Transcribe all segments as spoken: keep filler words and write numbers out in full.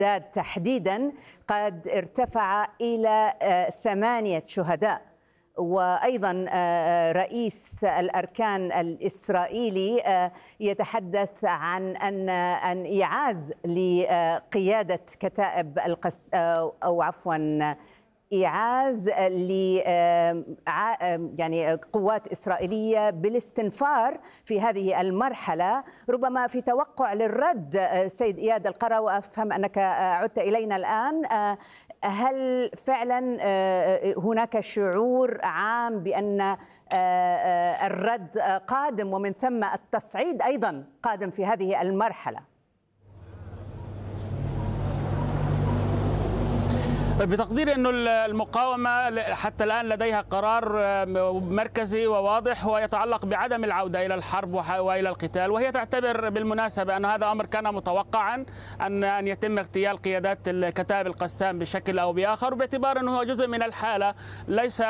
تحديدا قد ارتفع إلى ثمانية شهداء. وأيضا رئيس الأركان الإسرائيلي يتحدث عن أن أن إيعاز لقيادة كتائب القس أو عفوا إيعاز ل يعني قوات إسرائيلية بالاستنفار في هذه المرحلة، ربما في توقع للرد. سيد إياد القرا، وأفهم أنك عدت إلينا الآن، هل فعلا هناك شعور عام بأن الرد قادم ومن ثم التصعيد أيضا قادم في هذه المرحلة؟ بتقديري أنه المقاومة حتى الآن لديها قرار مركزي وواضح ويتعلق بعدم العودة إلى الحرب وإلى القتال، وهي تعتبر بالمناسبة أن هذا أمر كان متوقعا أن أن يتم اغتيال قيادات الكتائب القسام بشكل أو بآخر، باعتبار أنه هو جزء من الحالة. ليس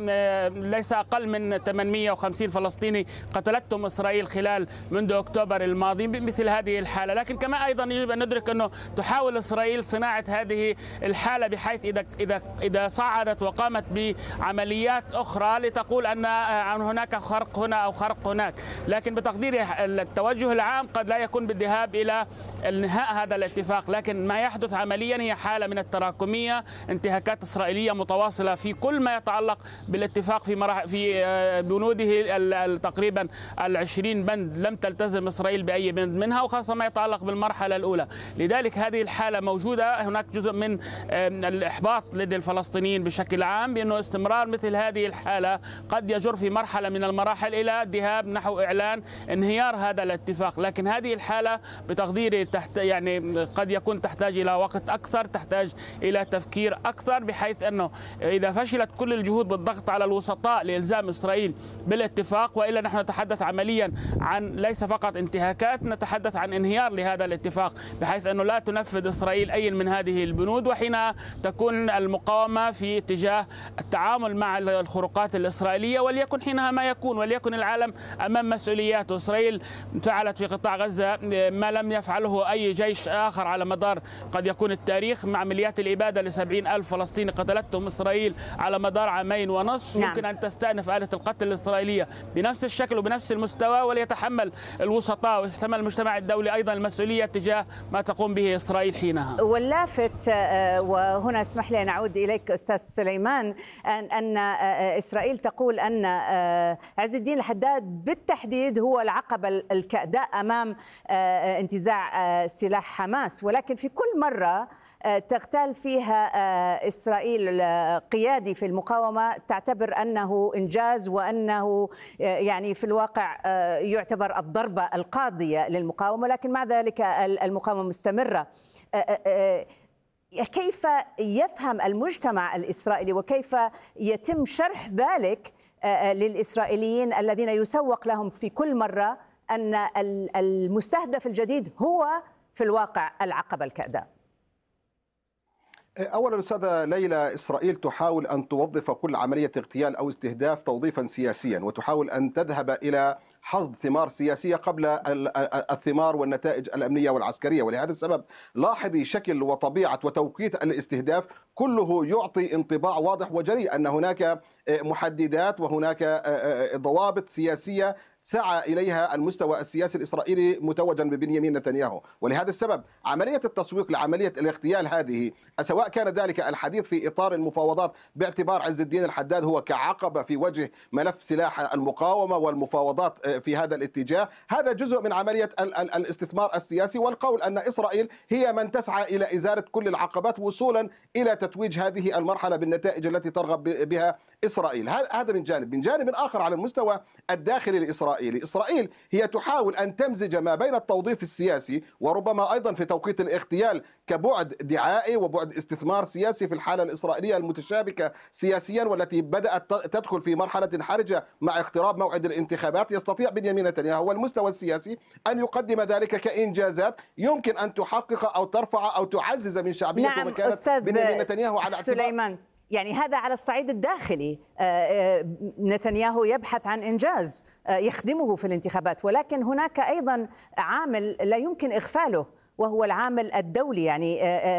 ليس أقل من ثمانمئة وخمسين فلسطيني قتلتهم إسرائيل خلال منذ أكتوبر الماضي بمثل هذه الحالة. لكن كما أيضا يجب أن ندرك أنه تحاول إسرائيل صناعة هذه الحالة بحيث إذا إذا إذا صعدت وقامت بعمليات أخرى لتقول أن هناك خرق هنا أو خرق هناك. لكن بتقديري التوجه العام قد لا يكون بالذهاب إلى انهاء هذا الاتفاق، لكن ما يحدث عمليا هي حالة من التراكمية، انتهاكات إسرائيلية متواصلة في كل ما يتعلق بالاتفاق في مراحل في بنوده تقريبا العشرين بند لم تلتزم إسرائيل بأي بند منها، وخاصة ما يتعلق بالمرحلة الأولى. لذلك هذه الحالة موجودة. هناك جزء من الإحباط لدى الفلسطينيين بشكل عام بأنه استمرار مثل هذه الحالة قد يجر في مرحلة من المراحل إلى الذهاب نحو إعلان انهيار هذا الاتفاق. لكن هذه الحالة بتقديري تحت يعني قد يكون تحتاج إلى وقت أكثر، تحتاج إلى تفكير أكثر، بحيث أنه إذا فشلت كل الجهود بالضغط على الوسطاء لإلزام إسرائيل بالاتفاق، وإلا نحن نتحدث عمليا عن ليس فقط انتهاكات، نتحدث عن انهيار لهذا الاتفاق، بحيث أنه لا تنفذ إسرائيل أي من هذه البنود، وحينها تكون المقاومة في اتجاه التعامل مع الخروقات الإسرائيلية، وليكن حينها ما يكون، وليكن العالم أمام مسؤولياته. إسرائيل فعلت في قطاع غزة ما لم يفعله أي جيش آخر على مدار قد يكون التاريخ، مع عمليات الإبادة لسبعين ألف فلسطيني قتلتهم إسرائيل على مدار عامين ونصف. نعم. يمكن أن تستأنف آلة القتل الإسرائيلية بنفس الشكل وبنفس المستوى، وليتحمل الوسطاء ويتحمل المجتمع الدولي أيضا المسؤولية تجاه ما تقوم به إسرائيل حينها. واللافت، وهنا اسمح لي أن أعود إليك أستاذ سليمان، أن, أن إسرائيل تقول أن عز الدين الحداد بالتحديد هو العقبة الكأداء أمام انتزاع سلاح حماس، ولكن في كل مرة تغتال فيها إسرائيل قيادي في المقاومة تعتبر أنه إنجاز، وأنه يعني في الواقع يعتبر الضربة القاضية للمقاومة، لكن مع ذلك المقاومة مستمرة. كيف يفهم المجتمع الإسرائيلي وكيف يتم شرح ذلك للإسرائيليين الذين يسوق لهم في كل مرة أن المستهدف الجديد هو في الواقع العقبة الكأداء؟ أولا أستاذة ليلى، إسرائيل تحاول أن توظف كل عملية اغتيال أو استهداف توظيفا سياسيا، وتحاول أن تذهب إلى حصد ثمار سياسية قبل الثمار والنتائج الأمنية والعسكرية. ولهذا السبب لاحظي شكل وطبيعة وتوقيت الاستهداف كله يعطي انطباع واضح وجريء أن هناك محددات وهناك ضوابط سياسية سعى إليها المستوى السياسي الإسرائيلي متوجا ببنيامين نتنياهو. ولهذا السبب عملية التسويق لعملية الاغتيال هذه، سواء كان ذلك الحديث في إطار المفاوضات باعتبار عز الدين الحداد هو كعقبة في وجه ملف سلاح المقاومة والمفاوضات في هذا الاتجاه، هذا جزء من عملية الاستثمار السياسي، والقول أن إسرائيل هي من تسعى إلى إزالة كل العقبات وصولا إلى تتويج هذه المرحلة بالنتائج التي ترغب بها إسرائيل. هذا من جانب. من جانب آخر على المستوى الداخلي الإسرائيلي، إسرائيل هي تحاول أن تمزج ما بين التوظيف السياسي وربما أيضا في توقيت الاغتيال كبعد دعائي وبعد استثمار سياسي في الحالة الإسرائيلية المتشابكة سياسيا، والتي بدأت تدخل في مرحلة حرجة مع اقتراب موعد الانتخابات. يستطيع بنيامين نتنياهو والمستوى السياسي أن يقدم ذلك كإنجازات يمكن أن تحقق أو ترفع أو تعزز من شعبية نعم ومكانة بنيامين نتنياهو على سليمان. يعني هذا على الصعيد الداخلي، نتنياهو يبحث عن إنجاز يخدمه في الانتخابات، ولكن هناك أيضا عامل لا يمكن إغفاله وهو العامل الدولي. يعني